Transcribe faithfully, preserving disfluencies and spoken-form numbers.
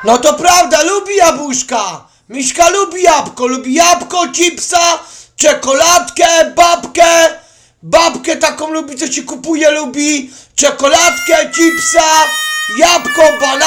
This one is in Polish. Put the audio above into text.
No to prawda, lubi jabłuszka. Miśka lubi jabłko, lubi jabłko, chipsa, czekoladkę, babkę. Babkę taką lubi, co się kupuje, lubi czekoladkę, chipsa, jabłko, banana.